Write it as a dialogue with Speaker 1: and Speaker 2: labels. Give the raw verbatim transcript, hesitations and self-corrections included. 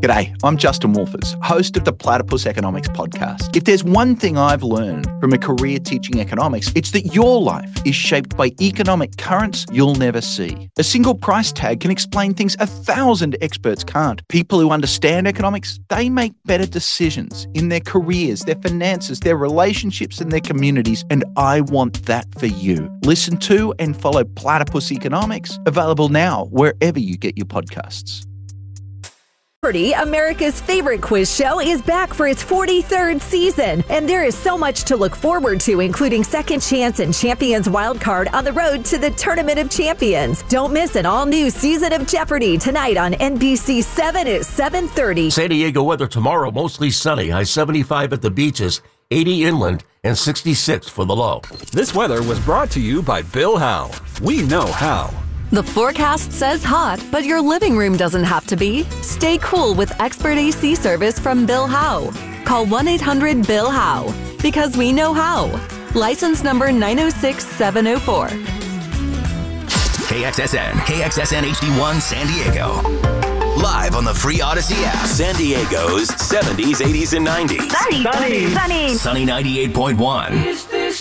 Speaker 1: G'day, I'm Justin Wolfers, host of the Platypus Economics podcast. If there's one thing I've learned from a career teaching economics, it's that your life is shaped by economic currents you'll never see. A single price tag can explain things a thousand experts can't. People who understand economics, they make better decisions in their careers, their finances, their relationships, and their communities, and I want that for you. Listen to and follow Platypus Economics, available now wherever you get your podcasts.
Speaker 2: America's favorite quiz show is back for its forty-third season, and there is so much to look forward to, including Second Chance and Champions Wildcard on the road to the Tournament of Champions. Don't miss an all-new season of Jeopardy tonight on N B C seven at seven thirty.
Speaker 3: San Diego weather tomorrow, mostly sunny, high seventy-five at the beaches, eighty inland, and sixty-six for the low.
Speaker 4: This weather was brought to you by Bill Howe. We know how.
Speaker 5: The forecast says hot, but your living room doesn't have to be. Stay cool with expert A C service from Bill Howe. Call one eight hundred Bill Howe, because we know how. License number nine oh six seven oh four.
Speaker 6: K X S N, K X S N H D one San Diego. Live on the free Odyssey app. San Diego's seventies, eighties, and nineties.
Speaker 7: Sunny, sunny, sunny.
Speaker 6: Sunny ninety-eight point one.